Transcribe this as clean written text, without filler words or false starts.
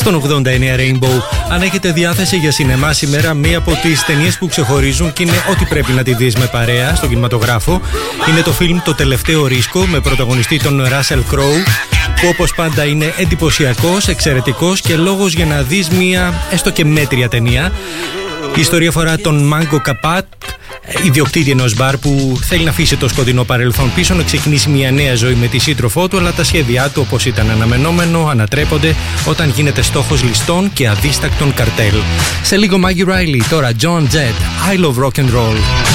Στον 89 Rainbow. Αν έχετε διάθεση για σινεμά σήμερα, μία από τις ταινίες που ξεχωρίζουν και είναι ό,τι πρέπει να τη δεις με παρέα στον κινηματογράφο, είναι το φιλμ «Το τελευταίο ρίσκο» με πρωταγωνιστή τον Russell Crowe, που όπως πάντα είναι εντυπωσιακός, εξαιρετικός και λόγος για να δεις μία έστω και μέτρια ταινία. Η ιστορία αφορά τον Μάγκο Καπάτ, ιδιοκτήτη ενός μπαρ που θέλει να αφήσει το σκοτεινό παρελθόν πίσω, να ξεκινήσει μια νέα ζωή με τη σύντροφό του, αλλά τα σχέδιά του, όπως ήταν αναμενόμενο, ανατρέπονται όταν γίνεται στόχος ληστών και αδίστακτων καρτέλ. Σε λίγο Maggie Riley, τώρα John Jett, I Love Rock and Roll.